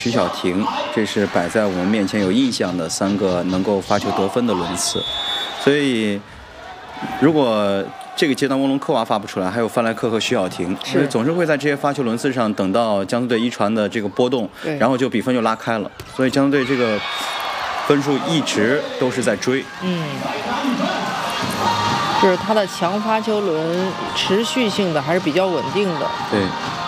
徐晓婷，这是摆在我们面前有印象的3个能够发球得分的轮次。所以，如果这个阶段沃隆科娃发不出来，还有范莱克和徐晓婷，所以总是会在这些发球轮次上等到江苏队一传的这个波动，然后就比分就拉开了。所以江苏队这个分数一直都是在追。 就是他的强发球轮持续性的还是比较稳定的。 对。